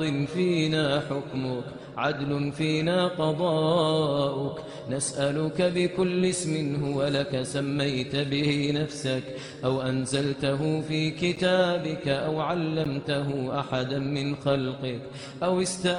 فينا حكمك عدل فينا قضاؤك نسألك بكل اسم هو لك سميت به نفسك أو أنزلته في كتابك أو علمته أحدا من خلقك أو